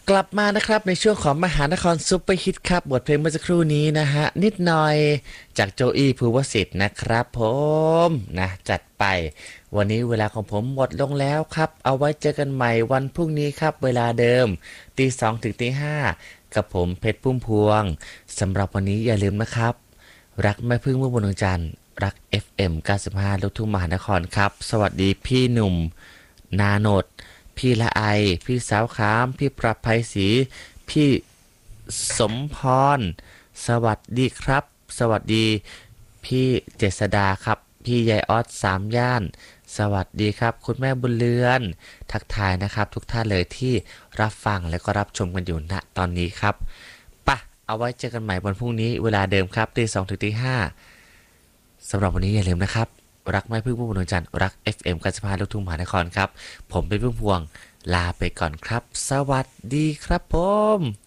กลับมานะครับในช่วงของมหานครซุปเปอร์ฮิตครับบทเพลงเมื่อสักครู่นี้นะฮะนิดหน่อยจากโจอี้ภูวสิทธิ์นะครับผมนะจัดไปวันนี้เวลาของผมหมดลงแล้วครับเอาไว้เจอกันใหม่วันพรุ่งนี้ครับเวลาเดิมตี 2ถึงตี 5กับผมเพชรพุ่มพวงสำหรับวันนี้อย่าลืมนะครับรักแม่พึ่งเมื่อบนดวงจันทร์รัก FM 95ลูกทุ่งมหานครครับสวัสดีพี่หนุ่มนาโนด พี่ละไอพี่สาวขามพี่ประภัยศรีพี่สมพรสวัสดีครับสวัสดีพี่เจษดาครับพี่ยายออส3 ย่านสวัสดีครับคุณแม่บุญเรือนทักทายนะครับทุกท่านเลยที่รับฟังและก็รับชมกันอยู่ณตอนนี้ครับปะเอาไว้เจอกันใหม่วันพรุ่งนี้เวลาเดิมครับตี 2ถึงตี 5สำหรับวันนี้อย่าลืมนะครับรักไม่พึ่งผู้บนดวงจันทร์รัก FM 95ลูกทุ่งมหานครครับผมเป็นพึ่งพวงลาไปก่อนครับสวัสดีครับผม